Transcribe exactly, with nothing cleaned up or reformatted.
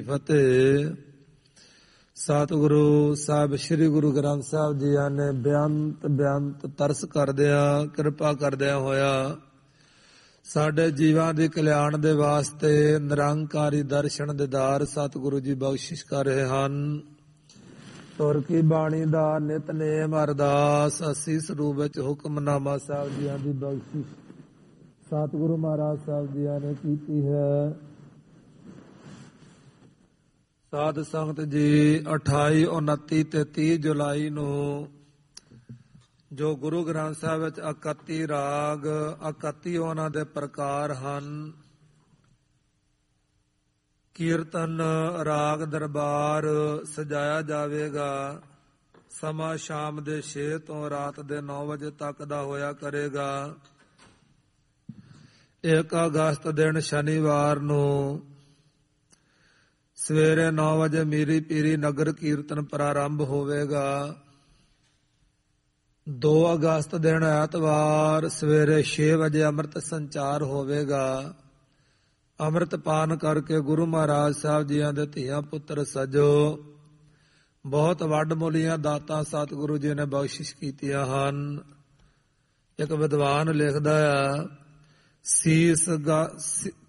ਫਤਿਹ। ਸਤਿਗੁਰੂ ਸਾਹਿਬ ਸ੍ਰੀ ਗੁਰੂ ਗ੍ਰੰਥ ਸਾਹਿਬ ਜੀ ਨੇ ਬੇਅੰਤ ਬੇਅੰਤ ਤਰਸ ਕਰਦਿਆਂ ਕਿਰਪਾ ਕਰਦਿਆਂ ਹੋਇਆ ਸਾਡੇ ਜੀਵਾਂ ਦੇ ਕਲਿਆਣ ਦੇ ਵਾਸਤੇ ਨਿਰੰਕਾਰੀ ਦਰਸ਼ਨ ਦੀਦਾਰ ਸਤਿਗੁਰੂ ਜੀ ਬਖਸ਼ਿਸ਼ ਕਰ ਰਹੇ ਹਨ। ਤੁਰ ਕੀ ਬਾਣੀ ਦਾ ਨਿਤਨੇਮ ਅਰਦਾਸ ਅਸੀ ਸਰੂਪ ਵਿੱਚ ਹੁਕਮਨਾਮਾ ਸਾਹਿਬ ਜੀਆਂ ਦੀ ਬਖਸ਼ਿਸ਼ ਸਤਿਗੁਰੂ ਮਹਾਰਾਜ ਸਾਹਿਬ ਜੀਆਂ ਨੇ ਕੀਤੀ ਹੈ। ਸਾਧ ਸੰਗਤ ਜੀ, ਅਠਾਈ ਉਨੱਤੀ ਤੇ ਤੀਹ ਜੁਲਾਈ ਨੂੰ ਜੋ ਗੁਰੂ ਗ੍ਰੰਥ ਸਾਹਿਬ ਵਿੱਚ ਇਕੱਤੀ ਰਾਗ ਇਕੱਤੀ ਉਹਨਾਂ ਦੇ ਪ੍ਰਕਾਰ ਹਨ। ਕੀਰਤਨ ਰਾਗ ਦਰਬਾਰ ਸਜਾਇਆ ਜਾਵੇਗਾ। ਸਮਾਂ ਸ਼ਾਮ ਦੇ ਛੇ ਤੋਂ ਰਾਤ ਦੇ ਨੌ ਵਜੇ ਤੱਕ ਦਾ ਹੋਇਆ ਕਰੇਗਾ। ਇੱਕ ਅਗਸਤ ਦਿਨ ਸ਼ਨੀਵਾਰ ਨੂੰ ਸਵੇਰੇ ਨੌ ਵਜੇ ਮੀਰੀ ਪੀਰੀ ਨਗਰ ਕੀਰਤਨ ਪ੍ਰਾਰੰਭ ਹੋਵੇਗਾ। ਦੋ ਅਗਸਤ ਦਿਨ ਐਤਵਾਰ ਸਵੇਰੇ ਛੇ ਵਜੇ ਅੰਮ੍ਰਿਤ ਸੰਚਾਰ ਹੋਵੇਗਾ। ਅੰਮ੍ਰਿਤ ਪਾਨ ਕਰਕੇ ਗੁਰੂ ਮਹਾਰਾਜ ਸਾਹਿਬ ਜੀਆਂ ਦੇ ਧੀਆਂ ਪੁੱਤਰ ਸਜੋ ਬਹੁਤ ਵੱਡ ਮੁੱਲੀਆਂ ਦਾਤਾਂ ਸਤਿਗੁਰੂ ਜੀ ਨੇ ਬਖਸ਼ਿਸ਼ ਕੀਤੀਆਂ ਹਨ। ਇੱਕ ਵਿਦਵਾਨ ਲਿਖਦਾ ਆ, ਸੀਸ